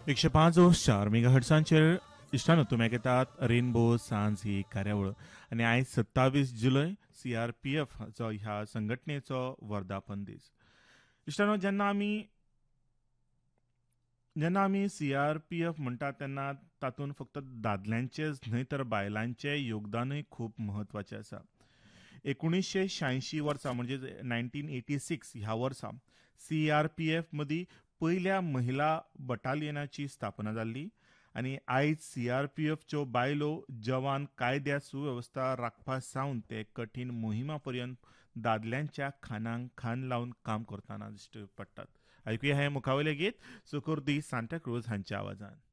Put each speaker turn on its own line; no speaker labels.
105.4 मेगाहर्ट्सांचेर इश्टानो तुमी ऐकतात रेनबो सांज ही कार्यावळ आनी आयज 27 जुलय CRPF ह्या संघटनेचो वर्धापन दीस. इश्टानो जेन्ना आमी CRPF म्हणटात तेन्ना तातूंत फक्त दादल्यांचेच न्हय तर बायलांचें योगदानूय खूब म्हत्वाचें आसा. 1986 वर्सा म्हणजे 1986 ह्या वर्सा CRPF मदीं पयल्या महिला बटालियनाची स्थापना जाल्ली आनी आयज CRPFच्यो बायलो जवान कायद्या सुवेवस्था राखपा सावन ते कठीण मोहिमा पर्यंत दादल्यांच्या खांदाक खांद लावन काम करतना दिश्टी पडटात. ऐकुया हे मुखावयले गीत सुकुर्दी सांताक्रूज हांच्या आवाजान.